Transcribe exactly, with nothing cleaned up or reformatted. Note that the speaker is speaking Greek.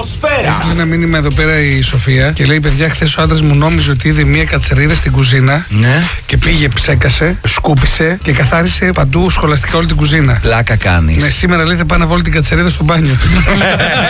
Ατμόσφαιρα. Έστειλε ένα μήνυμα εδώ πέρα η Σοφία και λέει: παιδιά, χθες ο άντρας μου νόμιζε ότι είδε μία κατσαρίδα στην κουζίνα. Ναι. Και πήγε, ψέκασε, σκούπισε και καθάρισε παντού σχολαστικά όλη την κουζίνα. Πλάκα κάνεις. Ναι, σήμερα λέει θα πάω να βάλω την κατσαρίδα στο μπάνιο.